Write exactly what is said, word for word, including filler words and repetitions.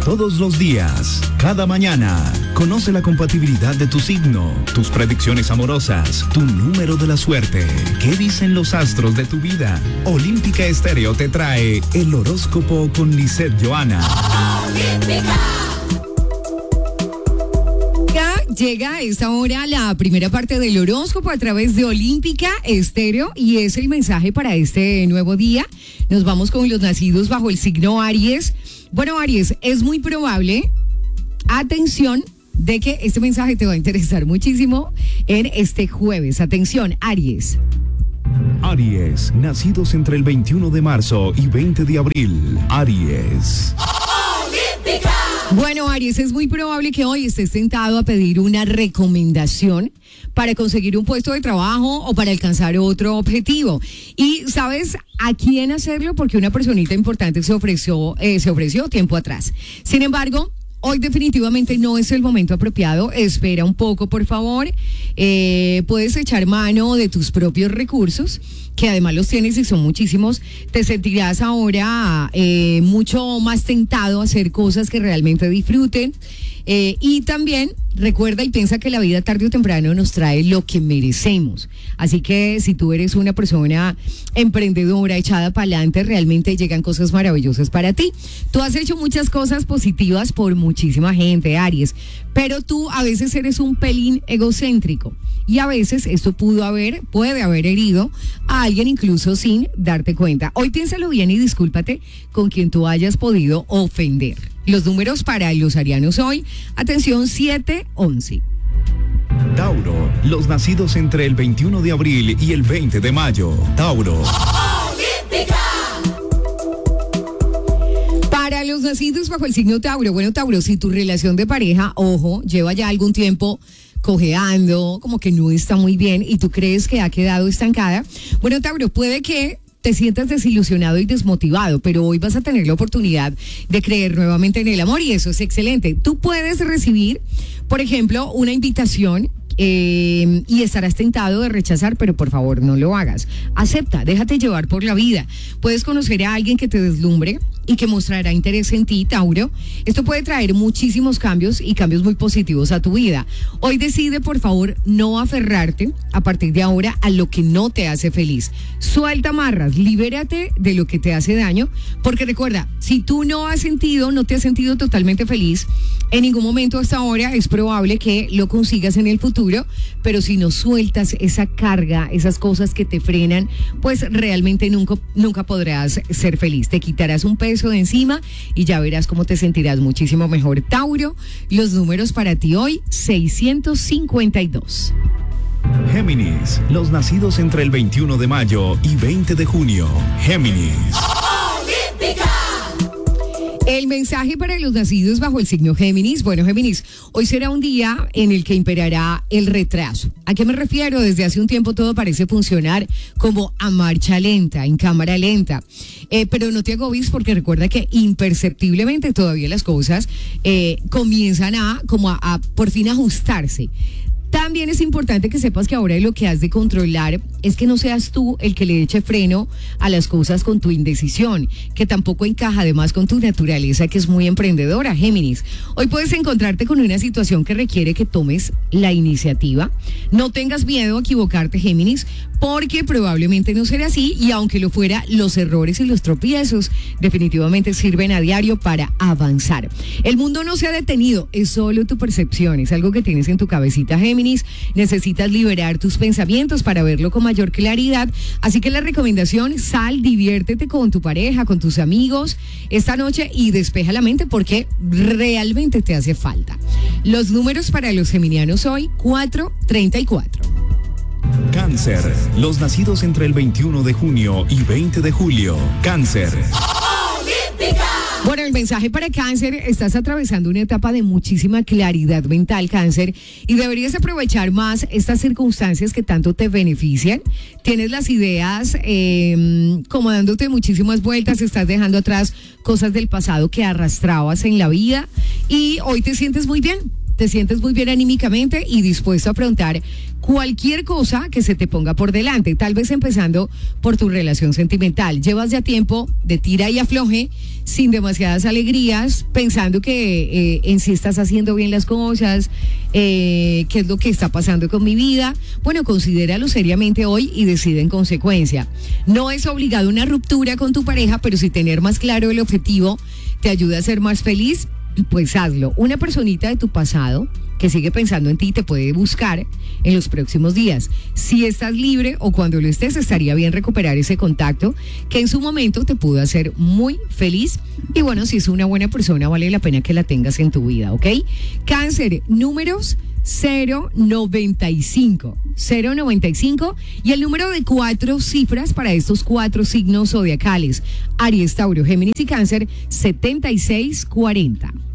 Todos los días, cada mañana, conoce la compatibilidad de tu signo, tus predicciones amorosas, tu número de la suerte. ¿Qué dicen los astros de tu vida? Olímpica Estéreo te trae el horóscopo con Lisette Johanna. Olímpica. Llega a esta hora la primera parte del horóscopo a través de Olímpica Estéreo y es el mensaje para este nuevo día. Nos vamos con los nacidos bajo el signo Aries. Bueno, Aries, es muy probable, atención, de que este mensaje te va a interesar muchísimo en este jueves. Atención, Aries. Aries, nacidos entre el veintiuno de marzo y veinte de abril. Aries. Olímpica. Bueno, Aries, es muy probable que hoy estés tentado a pedir una recomendación para conseguir un puesto de trabajo o para alcanzar otro objetivo. Y ¿sabes a quién hacerlo? Porque una personita importante se ofreció, eh, se ofreció tiempo atrás. Sin embargo, hoy definitivamente no es el momento apropiado. Espera un poco, por favor. Eh, puedes echar mano de tus propios recursos, que además los tienes y son muchísimos. Te sentirás ahora eh, mucho más tentado a hacer cosas que realmente disfruten. Eh, y también recuerda y piensa que la vida tarde o temprano nos trae lo que merecemos. Así que si tú eres una persona emprendedora, echada para adelante, realmente llegan cosas maravillosas para ti. Tú has hecho muchas cosas positivas por muchísima gente, Aries, pero tú a veces eres un pelín egocéntrico y a veces esto pudo haber, puede haber herido a alguien incluso sin darte cuenta. Hoy piénsalo bien y discúlpate con quien tú hayas podido ofender. Los números para los arianos hoy, atención, siete, once. Tauro, los nacidos entre el veintiuno de abril y el veinte de mayo. Tauro. Olímpica. Para los nacidos bajo el signo Tauro, bueno, Tauro, si tu relación de pareja, ojo, lleva ya algún tiempo cojeando, como que no está muy bien y tú crees que ha quedado estancada, bueno, Tauro, puede que te sientas desilusionado y desmotivado, pero hoy vas a tener la oportunidad de creer nuevamente en el amor y eso es excelente. Tú puedes recibir, por ejemplo, una invitación eh, y estarás tentado de rechazar, pero por favor no lo hagas. Acepta, déjate llevar por la vida. Puedes conocer a alguien que te deslumbre y que mostrará interés en ti, Tauro. Esto puede traer muchísimos cambios y cambios muy positivos a tu vida. Hoy decide, por favor, no aferrarte a partir de ahora a lo que no te hace feliz. Suelta amarras, libérate de lo que te hace daño, porque recuerda, si tú no has sentido, no te has sentido totalmente feliz en ningún momento hasta ahora, es probable que lo consigas en el futuro, pero si no sueltas esa carga, esas cosas que te frenan, pues realmente nunca, nunca podrás ser feliz. Te quitarás un peso de encima y ya verás cómo te sentirás muchísimo mejor. Tauro, los números para ti hoy, seiscientos cincuenta y dos. Géminis, los nacidos entre el veintiuno de mayo y veinte de junio. Géminis. Olímpica. El mensaje para los nacidos bajo el signo Géminis. Bueno, Géminis, hoy será un día en el que imperará el retraso. ¿A qué me refiero? Desde hace un tiempo todo parece funcionar como a marcha lenta, en cámara lenta. Eh, pero no te agobies porque recuerda que imperceptiblemente todavía las cosas eh, comienzan a, como a, a por fin ajustarse. También es importante que sepas que ahora lo que has de controlar es que no seas tú el que le eche freno a las cosas con tu indecisión, que tampoco encaja además con tu naturaleza, que es muy emprendedora, Géminis. Hoy puedes encontrarte con una situación que requiere que tomes la iniciativa. No tengas miedo a equivocarte, Géminis, porque probablemente no será así y aunque lo fuera, los errores y los tropiezos definitivamente sirven a diario para avanzar. El mundo no se ha detenido, es solo tu percepción, es algo que tienes en tu cabecita, Géminis. Necesitas liberar tus pensamientos para verlo con mayor claridad, así que la recomendación, sal, diviértete con tu pareja, con tus amigos esta noche y despeja la mente porque realmente te hace falta. Los números para los geminianos hoy, cuatro, treinta y cuatro. Cáncer, los nacidos entre el veintiuno de junio y veinte de julio. Cáncer. Olímpica. Bueno, el mensaje para Cáncer, estás atravesando una etapa de muchísima claridad mental, Cáncer, y deberías aprovechar más estas circunstancias que tanto te benefician. Tienes las ideas eh, como dándote muchísimas vueltas, estás dejando atrás cosas del pasado que arrastrabas en la vida y hoy te sientes muy bien. Te sientes muy bien anímicamente y dispuesto a afrontar cualquier cosa que se te ponga por delante, tal vez empezando por tu relación sentimental. Llevas ya tiempo de tira y afloje, sin demasiadas alegrías, pensando que eh, en sí estás haciendo bien las cosas, eh, qué es lo que está pasando con mi vida. Bueno, considéralo seriamente hoy y decide en consecuencia. No es obligado una ruptura con tu pareja, pero si tener más claro el objetivo te ayuda a ser más feliz, pues hazlo. Una personita de tu pasado que sigue pensando en ti te puede buscar en los próximos días. Si estás libre o cuando lo estés, estaría bien recuperar ese contacto que en su momento te pudo hacer muy feliz. Y bueno, si es una buena persona, vale la pena que la tengas en tu vida, ¿ok? Cáncer, números cero noventa y cinco, cero noventa y cinco y el número de cuatro cifras para estos cuatro signos zodiacales: Aries, Tauro, Géminis y Cáncer, setenta y seis cuarenta.